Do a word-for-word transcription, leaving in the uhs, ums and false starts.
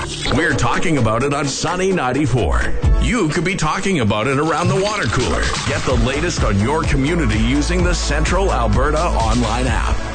We're talking about it on Sunny ninety-four. You could be talking about it around the water cooler. Get the latest on your community using the Central Alberta online app.